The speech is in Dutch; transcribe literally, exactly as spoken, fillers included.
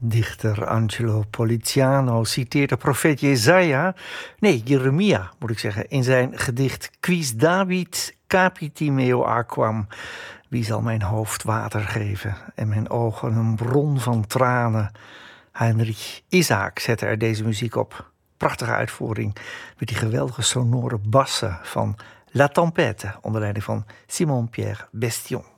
Dichter Angelo Poliziano citeert de profeet Jesaja, nee, Jeremia moet ik zeggen, in zijn gedicht Quis David capiti meo aquam. Wie zal mijn hoofd water geven en mijn ogen een bron van tranen? Heinrich Isaac zette er deze muziek op. Prachtige uitvoering met die geweldige sonore bassen van La Tempête onder leiding van Simon-Pierre Bestion.